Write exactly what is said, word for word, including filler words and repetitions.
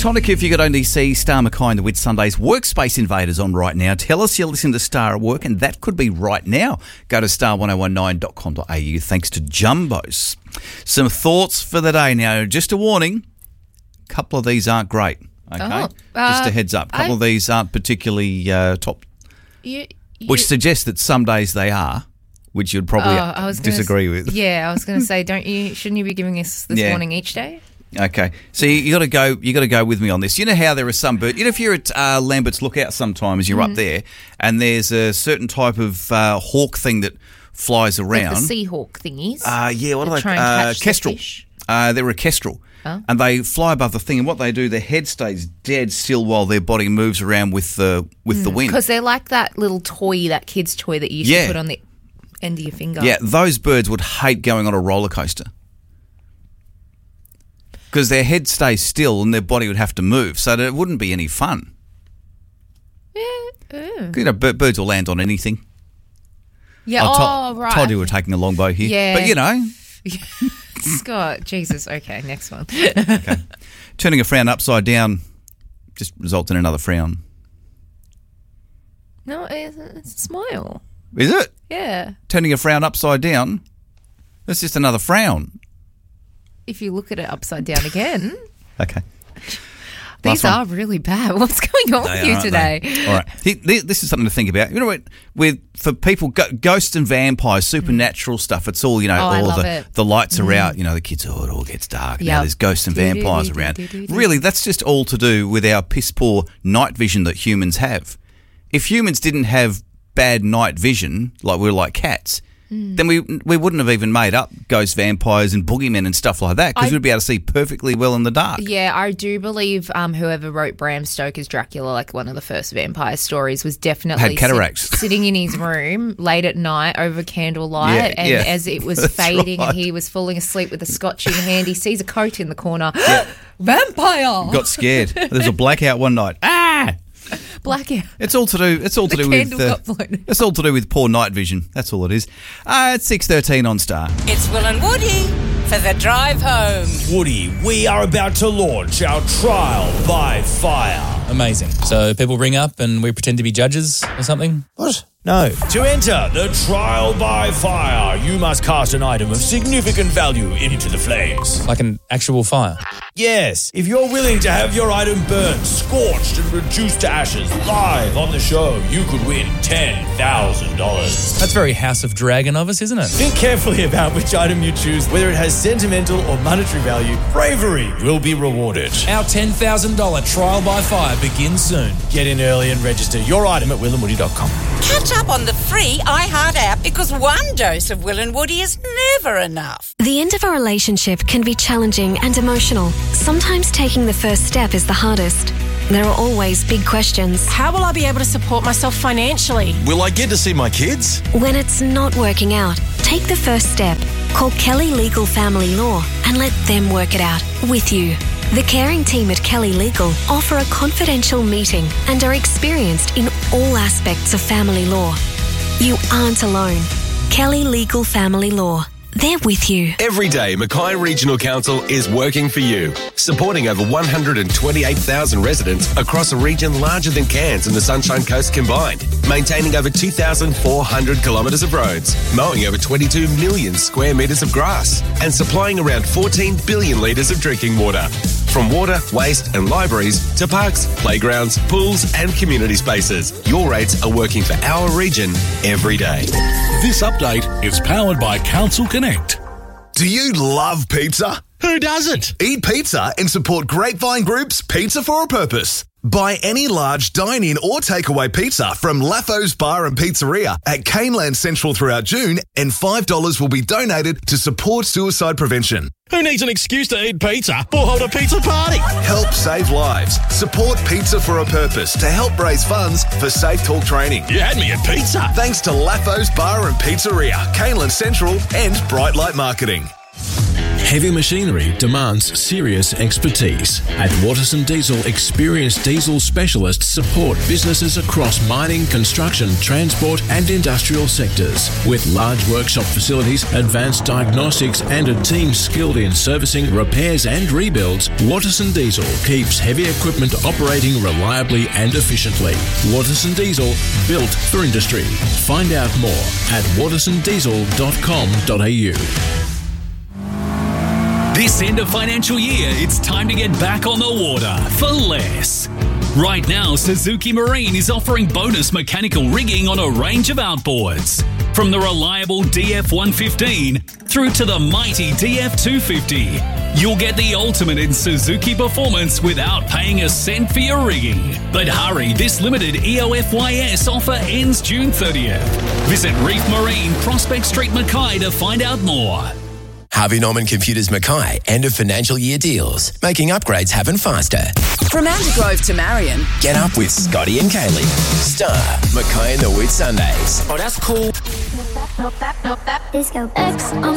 Tectonica, if you could only see Star Mackay and the Whitsundays Workspace Invaders on right now. Tell us you're listening to Star at work, and that could be right now. Go to star ten nineteen dot com dot a u thanks to Jumbos. Some thoughts for the day. Now, just a warning, a couple of these aren't great, okay? Oh, just uh, a heads up. A couple I, of these aren't particularly uh, top, you, you, which suggests that some days they are, which you'd probably oh, I was disagree gonna, with. Yeah, I was going to say, don't you? Shouldn't you be giving us this Yeah. warning each day? Okay, so you, you got to go. You got to go with me on this. You know how there are some birds. You know, if you're at uh, Lambert's Lookout, sometimes you're mm-hmm. up there, and there's a certain type of uh, hawk thing that flies around. Like the Seahawk thingies. Uh, yeah, what are they? Try and Uh, catch the kestrel. fish. Uh, they're a kestrel, Oh. and they fly above the thing. And what they do, their head stays dead still while their body moves around with the with mm, the wind. Because they're like that little toy, that kid's toy that you used Yeah. to put on the end of your finger. Yeah, those birds would hate going on a roller coaster. Because their head stays still and their body would have to move, so that it wouldn't be any fun. Yeah. Oh. You know, bir- birds will land on anything. Yeah. I Oh, to- right. told you we're taking a longbow here. Yeah. But, you know. Scott, Jesus. Okay, next one. Okay. Turning a frown upside down just results in another frown. No, it's, it's a smile. Is it? Yeah. Turning a frown upside down, that's just another frown. If you look at it upside down again. Okay. These Last one. are really bad. What's going on They with you are, aren't today? they? All right. He- th- This is something to think about. You know what? With for people, go- ghosts and vampires, supernatural stuff. It's all you know. Oh, I all love the it. the lights are out. You know, the kids. Oh, it all gets dark. Now Yep. there's ghosts and vampires around. Really, that's just all to do with our piss poor night vision that humans have. If humans didn't have bad night vision, like we were like cats, mm. then we we wouldn't have even made up ghosts, vampires, and boogeymen and stuff like that because I- we'd be able to see perfectly well in the dark. Yeah, I do believe um, whoever wrote Bram Stoker's Dracula, like one of the first vampire stories, was definitely Had cataracts. sit- sitting in his room late at night over candlelight, Yeah, and yeah. as it was That's fading right. and he was falling asleep with a scotch in hand, he sees a coat in the corner. Vampire! Got scared. There was a blackout one night. Ah! Blackout. It's all to do. It's all to The do with. candle Uh, got blown. it's all to do with poor night vision. That's all it is. Uh, it's six thirteen on Star. It's Will and Woody for the drive home. Woody, we are about to launch our trial by fire. Amazing. So people ring up and we pretend to be judges or something? What? No. To enter the trial by fire, you must cast an item of significant value into the flames. Like an actual fire? Yes, if you're willing to have your item burned, scorched and reduced to ashes live on the show, you could win ten thousand dollars. That's very House of Dragon of us, isn't it? Think carefully about which item you choose, whether it has sentimental or monetary value. Bravery will be rewarded. Our ten thousand dollars trial by fire begins soon. Get in early and register your item at will and woody dot com. Catch up on the free iHeart app because one dose of Will and Woody is never enough. The end of a relationship can be challenging and emotional. Sometimes taking the first step is the hardest. There are always big questions. How will I be able to support myself financially? Will I get to see my kids? When it's not working out, take the first step. Call Kelly Legal Family Law and let them work it out with you. The caring team at Kelly Legal offer a confidential meeting and are experienced in all aspects of family law. You aren't alone. Kelly Legal Family Law. They're with you. Every day, Mackay Regional Council is working for you, supporting over one hundred twenty-eight thousand residents across a region larger than Cairns and the Sunshine Coast combined, maintaining over two thousand four hundred kilometres of roads, mowing over twenty-two million square metres of grass, and supplying around fourteen billion litres of drinking water. From water, waste and libraries to parks, playgrounds, pools and community spaces, your rates are working for our region every day. This update is powered by Council Connect. Do you love pizza? Who doesn't? Eat pizza and support Grapevine Group's Pizza for a Purpose. Buy any large dine-in or takeaway pizza from Lafo's Bar and Pizzeria at Caneland Central throughout June, and five dollars will be donated to support suicide prevention. Who needs an excuse to eat pizza or hold a pizza party? Help save lives. Support Pizza for a Purpose to help raise funds for Safe Talk training. You had me at pizza. Thanks to Lafo's Bar and Pizzeria, Caneland Central and Bright Light Marketing. Heavy machinery demands serious expertise. At Waterson Diesel, experienced diesel specialists support businesses across mining, construction, transport and industrial sectors. With large workshop facilities, advanced diagnostics and a team skilled in servicing, repairs and rebuilds, Waterson Diesel keeps heavy equipment operating reliably and efficiently. Waterson Diesel, built for industry. Find out more at waterson diesel dot com dot a u. This end of financial year, it's time to get back on the water for less. Right now, Suzuki Marine is offering bonus mechanical rigging on a range of outboards. From the reliable D F one fifteen through to the mighty D F two fifty. You'll get the ultimate in Suzuki performance without paying a cent for your rigging. But hurry, this limited E O F Y S offer ends June thirtieth. Visit Reef Marine, Prospect Street, Mackay to find out more. Harvey Norman Computers Mackay, end of financial year deals, making upgrades happen faster. From Andergrove to Marion. Get up with Scotty and Kaylee. Star, Mackay and the Whit Sundays. Oh, that's cool. Disco X.